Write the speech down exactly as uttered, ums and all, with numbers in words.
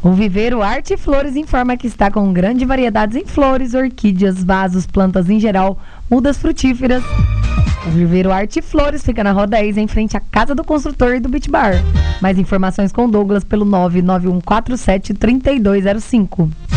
O Viveiro Arte e Flores informa que está com grande variedades em flores, orquídeas, vasos, plantas em geral, mudas frutíferas. O Viveiro Arte e Flores fica na Rua dez, em frente à Casa do Construtor e do Beach Bar. Mais informações com Douglas pelo nove nove um quatro sete três dois zero cinco.